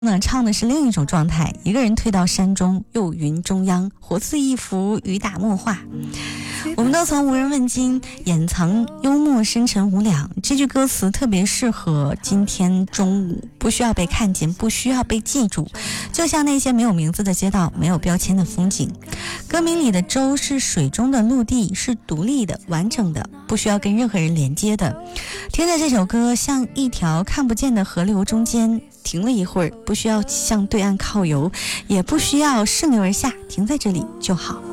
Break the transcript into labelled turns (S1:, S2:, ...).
S1: 那唱的是另一种状态，一个人退到山中，又云中央，活似一幅雨打墨画。我们都曾无人问津，掩藏幽默深沉无两。这句歌词特别适合今天中午，不需要被看见，不需要被记住，就像那些没有名字的街道，没有标签的风景。歌名里的舟是水中的陆地，是独立的、完整的，不需要跟任何人连接的。听着这首歌，像一条看不见的河流中间停了一会儿，不需要向对岸靠游，也不需要顺流而下，停在这里就好。